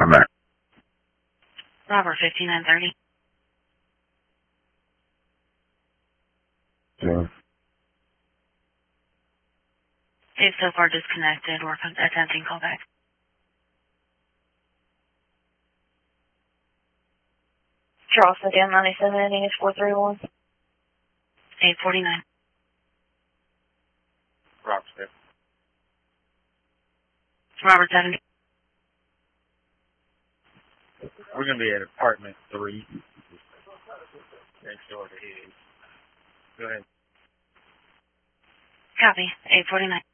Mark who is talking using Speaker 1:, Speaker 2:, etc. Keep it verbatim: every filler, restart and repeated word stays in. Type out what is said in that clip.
Speaker 1: I'm back.
Speaker 2: Robert, fifty-nine thirty.
Speaker 1: Yeah.
Speaker 2: It's so far disconnected. We're attempting callback.
Speaker 3: Charleston down ninety-seven, ending is four three one.
Speaker 2: eight forty-nine.
Speaker 4: Robert Smith.
Speaker 2: Robert, seventy.
Speaker 4: We're going to be at apartment three. Next door to his. Go ahead.
Speaker 2: Copy. eight forty-nine.